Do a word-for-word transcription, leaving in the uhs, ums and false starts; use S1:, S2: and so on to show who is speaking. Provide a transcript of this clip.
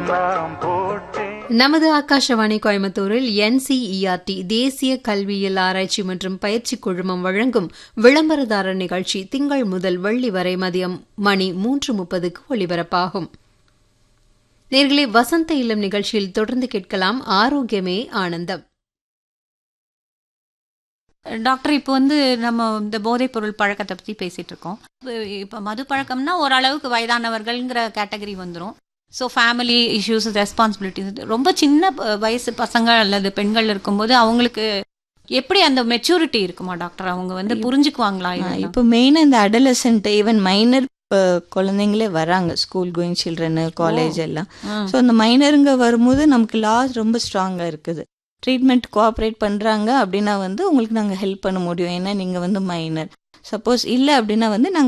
S1: எல்லாம் போட்டேன்.
S2: நமது ஆகாஷவாணி கோயம்புத்தூரில் என்சிஇஆர்டி தேசிய கல்வியியல் ஆராய்ச்சி மற்றும் பயிற்சி குழுமம் வழங்கும் விளம்பரதாரர் நிகழ்ச்சி திங்கள் முதல் வெள்ளி வரை மதியம் மணி மூன்று முப்பதுக்கு ஒலிபரப்பாகும். நேர்களே, வசந்த இல்லம் நிகழ்ச்சியில் தொடர்ந்து கேட்கலாம் ஆரோக்கியமே ஆனந்தம்.
S3: டாக்டர், இப்போ வந்து நம்ம இந்த போதைப் பொருள் பழக்கத்தை பற்றி பேசிட்டு இருக்கோம். இப்போ மது பழக்கம்னா ஓரளவுக்கு வயதானவர்கள்ங்கிற கேட்டகரி வந்துடும். ஸோ ஃபேமிலி இஷ்யூஸ், ரெஸ்பான்சிபிலிட்டிஸ், ரொம்ப சின்ன வயசு பசங்க அல்லது பெண்கள் இருக்கும்போது அவங்களுக்கு எப்படி அந்த மெச்சூரிட்டி இருக்குமா டாக்டர்? அவங்க வந்து புரிஞ்சுக்குவாங்களா?
S4: இப்போ மெயினாக இந்த அடலசன்ட், ஈவன் மைனர் குழந்தைங்களே வராங்க, ஸ்கூல் கோயிங் சில்ட்ரனு, காலேஜ் எல்லாம். ஸோ அந்த மைனருங்க வரும்போது நமக்கு லாஸ் ரொம்ப ஸ்ட்ராங்காக இருக்குது. ட்ரீட்மெண்ட் கோஆப்ரேட் பண்ணுறாங்க அப்படின்னா வந்து உங்களுக்கு நாங்கள் ஹெல்ப் பண்ண முடியும், ஏன்னா நீங்கள் வந்து மைனர். சப்போஸ் இல்லை அப்படின்னா வந்து நாங்கள்